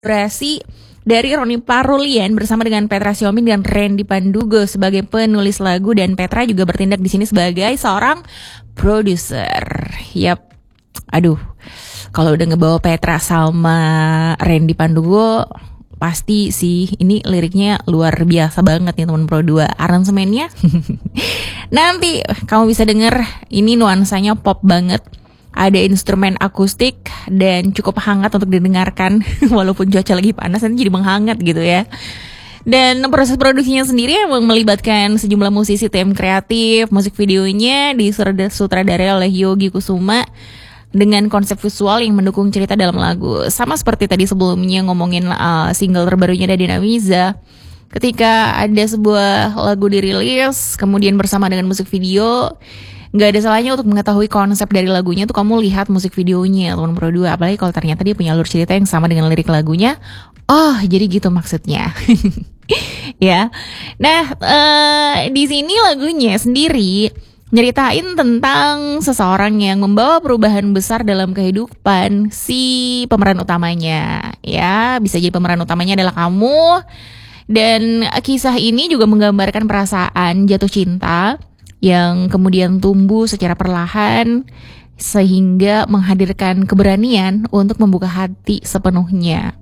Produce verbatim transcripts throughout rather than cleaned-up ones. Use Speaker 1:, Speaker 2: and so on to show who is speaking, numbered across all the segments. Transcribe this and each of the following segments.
Speaker 1: kolaborasi dari Roni Parulian bersama dengan Petra Sihombing dan Randy Pandugo sebagai penulis lagu, dan Petra juga bertindak di sini sebagai seorang produser. Yap, aduh, kalau udah ngebawa Petra sama Randy Pandugo, pasti sih ini liriknya luar biasa banget nih teman Pro dua. Aransemennya nanti kamu bisa denger, ini nuansanya pop banget. Ada instrumen akustik dan cukup hangat untuk didengarkan walaupun cuaca lagi panas, nanti jadi menghangat gitu ya. Dan proses produksinya sendiri emang melibatkan sejumlah musisi tim kreatif. Musik videonya disutradarai oleh Yogi Kusuma dengan konsep visual yang mendukung cerita dalam lagu. Sama seperti tadi sebelumnya ngomongin uh, single terbarunya dari Namiza. Ketika ada sebuah lagu dirilis, kemudian bersama dengan musik video, gak ada salahnya untuk mengetahui konsep dari lagunya tuh kamu lihat musik videonya teman Pro dua. Apalagi kalau ternyata dia punya alur cerita yang sama dengan lirik lagunya. Oh, jadi gitu maksudnya. Ya. Nah, uh, di sini lagunya sendiri nyeritain tentang seseorang yang membawa perubahan besar dalam kehidupan si pemeran utamanya. Ya, bisa jadi pemeran utamanya adalah kamu. Dan kisah ini juga menggambarkan perasaan jatuh cinta yang kemudian tumbuh secara perlahan sehingga menghadirkan keberanian untuk membuka hati sepenuhnya.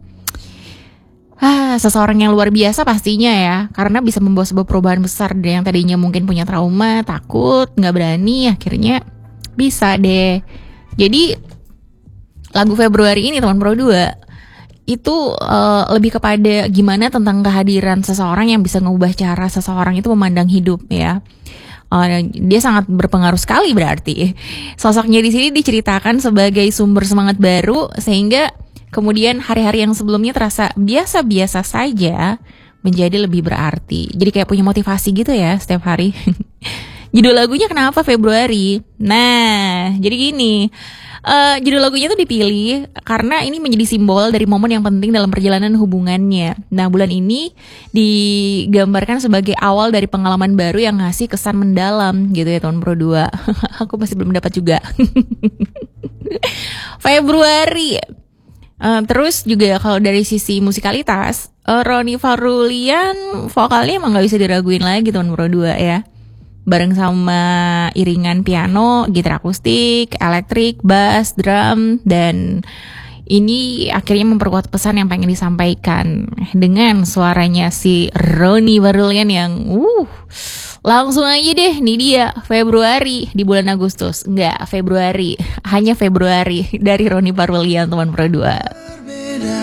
Speaker 1: Ah, seseorang yang luar biasa pastinya ya, karena bisa membawa sebuah perubahan besar dari yang tadinya mungkin punya trauma, takut, gak berani, akhirnya bisa deh. Jadi lagu Februari ini teman Pro dua itu uh, lebih kepada gimana tentang kehadiran seseorang yang bisa mengubah cara seseorang itu memandang hidup ya. Uh, dia sangat berpengaruh sekali berarti. Sosoknya di sini diceritakan sebagai sumber semangat baru sehingga kemudian hari-hari yang sebelumnya terasa biasa-biasa saja menjadi lebih berarti. Jadi kayak punya motivasi gitu ya setiap hari. Judul lagunya kenapa Februari? Nah, jadi gini. Uh, judul lagunya tuh dipilih karena ini menjadi simbol dari momen yang penting dalam perjalanan hubungannya. Nah, bulan ini digambarkan sebagai awal dari pengalaman baru yang ngasih kesan mendalam gitu ya tahun Pro dua. Aku masih belum dapat juga. Februari. Uh, terus juga kalau dari sisi musikalitas, uh, Roni Parulian vokalnya emang gak bisa diraguin lagi tahun Pro dua ya. Bareng sama iringan piano, gitar akustik, elektrik, bass, drum, dan ini akhirnya memperkuat pesan yang pengen disampaikan dengan suaranya si Roni Parulian yang uh langsung aja deh, nih dia Februari di bulan Agustus. Enggak, Februari, hanya Februari dari Roni Parulian teman Pro dua.